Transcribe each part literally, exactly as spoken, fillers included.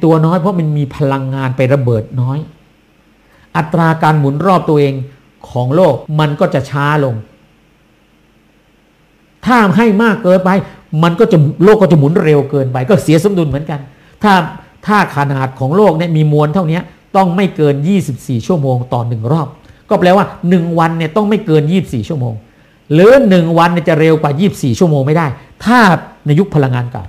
ตัวน้อยเพราะมันมีพลังงานไประเบิดน้อยอัตราการหมุนรอบตัวเองของโลกมันก็จะช้าลงถ้าให้มากเกินไปมันก็จะโลกก็จะหมุนเร็วเกินไปก็เสียสมดุลเหมือนกันถ้าถ้าขนาดของโลกเนี่ยมีมวลเท่านี้ต้องไม่เกินยี่สิบสี่ชั่วโมงต่อหนึ่งรอบก็แปลว่าหนึ่งวันเนี่ยต้องไม่เกินยี่สิบสี่ชั่วโมงหรือหนึ่งวันเนี่ยจะเร็วกว่ายี่สิบสี่ชั่วโมงไม่ได้ถ้าในยุคพลังงานเก่า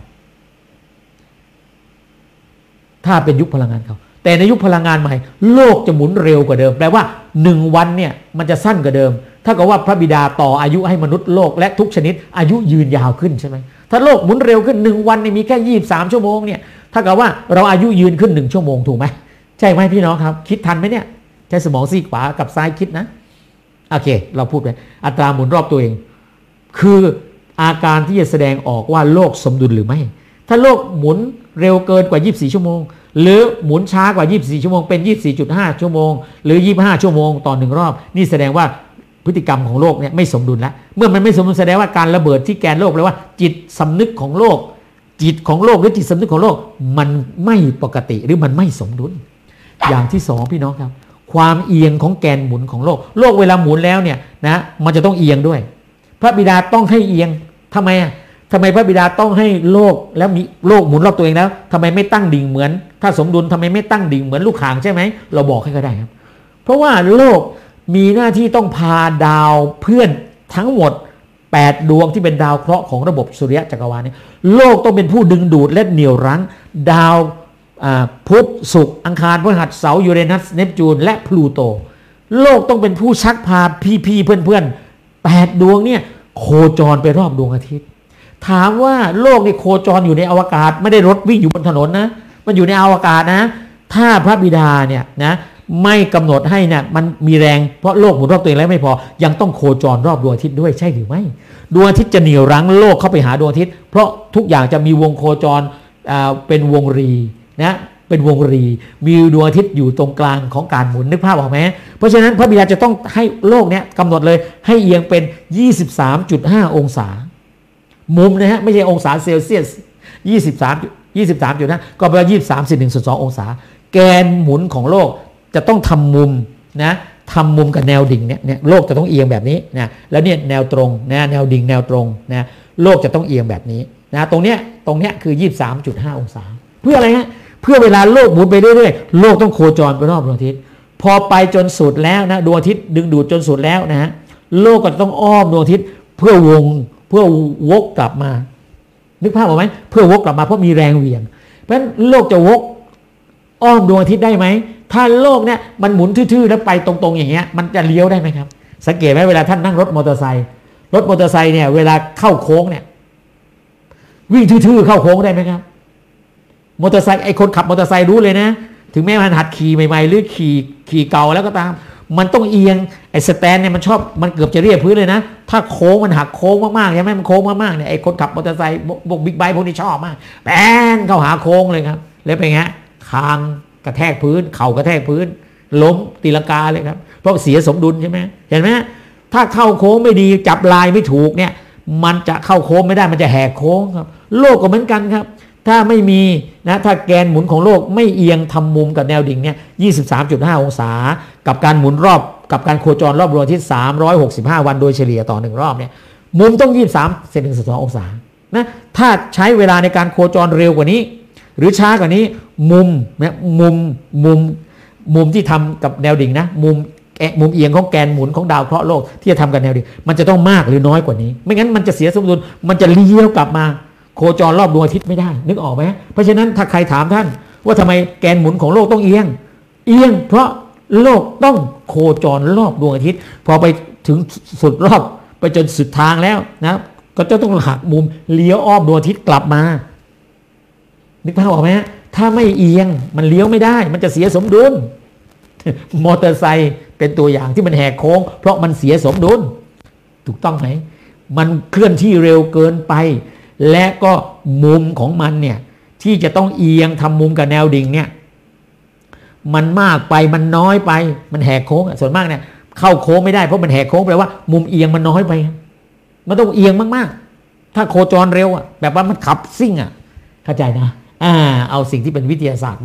ถ้าเป็นยุคพลังงานเก่าแต่ในยุคพลังงานใหม่โลกจะหมุนเร็วกว่าเดิมแปลว่าหนึ่งวันเนี่ยมันจะสั้นกว่าเดิมถ้ากับว่าพระบิดาต่ออายุให้มนุษย์โลกและทุกชนิดอายุยืนยาวขึ้นใช่ไหมถ้าโลกหมุนเร็วขึ้นหนึ่งวันเนี่ยมีแค่ยี่สิบสามชั่วโมงเนี่ยถ้ากับว่าเราอายุยืนขึ้นหนึ่งชั่วโมงถูกไหมใช่ไหมพี่น้องครับคิดทันไหมเนี่ยใช้สมองซีกขวากับซ้ายคิดนะโอเคเราพูดไปอัตราหมุนรอบตัวเองคืออาการที่จะแสดงออกว่าโลกสมดุลหรือไม่ถ้าโลกหมุนเร็วเกินกว่ายี่สิบสี่ชั่วโมงหรือหมุนช้ากว่ายี่สิบสี่ชั่วโมงเป็น ยี่สิบสี่จุดห้า ชั่วโมงหรือยี่สิบห้าชั่วโมงต่อหนึ่งรอบนี่แสดงว่าพฤติกรรมของโลกเนี่ยไม่สมดุลแล้วเมื่อมันไม่สมดุลแสดงว่าการระเบิดที่แกนโลกแปลว่าจิตสำนึกของโลกจิตของโลกหรือจิตสำนึกของโลกมันไม่ปกติหรือมันไม่สมดุลอย่างที่สองพี่น้องครับความเอียงของแกนหมุนของโลกโลกเวลาหมุนแล้วเนี่ยนะมันจะต้องเอียงด้วยพระบิดาต้องให้เอียงทำไมอ่ะทำไมพระบิดาต้องให้โลกแล้วมีโลกหมุนรอบตัวเองแล้วทำไมไม่ตั้งดิ่งเหมือนถ้าสมดุลทำไมไม่ตั้งดิ่งเหมือนลูกข่างใช่ไหมเราบอกให้ก็ได้ครับเพราะว่าโลกมีหน้าที่ต้องพาดาวเพื่อนทั้งหมดแปดดวงที่เป็นดาวเคราะห์ของระบบสุริยะจักรวาลนี้โลกต้องเป็นผู้ดึงดูดและเหนี่ยวรั้งดาวพุธศุกร์อังคารพฤหัสเสาร์ยูเรนัสเนปจูนและพลูโตโลกต้องเป็นผู้ชักพาพี่ๆเพื่อนๆแปดดวงเนี่ยโคจรไปรอบดวงอาทิตย์ถามว่าโลกนี่โคจรอยู่ในอวกาศไม่ได้รถวิ่งอยู่บนถนนนะมันอยู่ในอวกาศนะถ้าพระบิดาเนี่ยนะไม่กำหนดให้เนี่ยมันมีแรงเพราะโลกหมุนรอบตัวเองแล้วไม่พอยังต้องโคจรรอบดวงอาทิตย์ด้วยใช่หรือไม่ดวงอาทิตย์จะเหนี่ยวรั้งโลกเข้าไปหาดวงอาทิตย์เพราะทุกอย่างจะมีวงโคจรเป็นวงรีนะเป็นวงรีมีดวงอาทิตย์อยู่ตรงกลางของการหมุนนึกภาพออกไหมเพราะฉะนั้นพระบิดาจะต้องให้โลกเนี่ยกำหนดเลยให้เอียงเป็น ยี่สิบสามจุดห้า องศามุมนะฮะไม่ใช่องศาเซลเซียสยี่สิบสาม ยี่สิบสามจุดห้าก็แปลว่ายี่สิบสาม หนึ่งส่วนสององศาแกนหมุนของโลกจะต้องทำมุมนะทำมุมกับแนวดิ่งเนี่ยเนี่ยโลกจะต้องเอียงแบบนี้นะแล้วเนี่ยแนวตรงนะแนวดิ่งแนวตรงนะโลกจะต้องเอียงแบบนี้นะตรงเนี้ยตรงเนี้ยคือ ยี่สิบสามจุดห้า องศาเพื่ออะไรฮะเพื่อเวลาโลกหมุนไปเรื่อยๆโลกต้องโคจรไปรอบดวงอาทิตย์พอไปจนสุดแล้วนะดวงอาทิตย์ดึงดูดจนสุดแล้วนะฮะโลกก็ต้องอ้อมดวงอาทิตย์เพื่อวงเพื่อวกกลับมานึกภาพออกไหมเพื่อวกกลับมาเพราะมีแรงเหวี่ยงเพราะฉะนั้นโลกจะวกอ้อมดวงอาทิตย์ได้ไหมถ้าโลกเนี่ยมันหมุนทื่อๆแล้วไปตรงๆอย่างเงี้ยมันจะเลี้ยวได้ไหมครับสังเกตไหมเวลาท่านนั่งรถมอเตอร์ไซค์รถมอเตอร์ไซค์เนี่ยเวลาเข้าโค้งเนี่ยวิ่งทื่อๆเข้าโค้งได้ไหมครับมอเตอร์ไซค์ไอ้คนขับมอเตอร์ไซค์รู้เลยนะถึงแม้มันหัดขี่ใหม่ๆหรือขี่ขี่เก่าแล้วก็ตามมันต้องเอียงไอ้สแตนเนี่ยมันชอบมันเกือบจะเรียบพื้นเลยนะถ้าโค้งมันหักโค้งมากๆใช่ไหมมันโค้งมากๆเนี่ยไอ้คนขับมอเตอร์ไซค์พวกบิ๊กไบค์พวกนี้ชอบมากแป้นเข้าหาโค้งเลยครับแล้วเป็นไงคางกระแทกพื้นเข่ากระแทกพื้นล้มตีลังกาเลยครับเพราะเสียสมดุลใช่ไหมเห็นไหมถ้าเข้าโค้งไม่ดีจับลายไม่ถูกเนี่ยมันจะเข้าโค้งไม่ได้มันจะแหกโค้งครับโลกก็เหมือนกันครับถ้าไม่มีนะถ้าแกนหมุนของโลกไม่เอียงทำมุมกับแนวดิ่งเนี่ย ยี่สิบสามจุดห้า องศากับการหมุนรอบกับการโคจรรอบดวงอาทิตย์สามร้อยหกสิบห้าวันโดยเฉลี่ยต่อหนึ่งรอบเนี่ยมุมต้องยี่สิบสามเซนหนึ่งส่วนสององศานะถ้าใช้เวลาในการโคจรเร็วกว่านี้หรือช้ากว่านี้มุมนะมุมมุมมุมที่ทำกับแนวดิ่งนะมุมมุมเอียงของแกนหมุนของดาวเคราะห์โลกที่จะทำกับแนวดิ่งมันจะต้องมากหรือน้อยกว่านี้ไม่งั้นมันจะเสียสมดุลมันจะเลี้ยวกลับมาโคจรรอบดวงอาทิตย์ไม่ได้นึกออกไหมเพราะฉะนั้นถ้าใครถามท่านว่าทำไมแกนหมุนของโลกต้องเอียงเอียงเพราะโลกต้องโคจรรอบดวงอาทิตย์พอไปถึงสุดรอบไปจนสุดทางแล้วนะก็จะต้องหักมุมเลี้ยวอ้อมดวงอาทิตย์กลับมานึกภาพออกไหมถ้าไม่เอียงมันเลี้ยวไม่ได้มันจะเสียสมดุลมอเตอร์ไซค์เป็นตัวอย่างที่มันแหกโค้งเพราะมันเสียสมดุลถูกต้องไหมมันเคลื่อนที่เร็วเกินไปและก็มุมของมันเนี่ยที่จะต้องเอียงทำมุมกับแนวดิ่งเนี่ยมันมากไปมันน้อยไปมันแหกโค้งส่วนมากเนี่ยเข้าโค้งไม่ได้เพราะมันแหกโค้งแปลว่ามุมเอียงมันน้อยไปมันต้องเอียงมากๆถ้าโคจรเร็วอ่ะแบบว่ามันขับซิ่งอ่ะเข้าใจนะอ่าเอาสิ่งที่เป็นวิทยาศาสตร์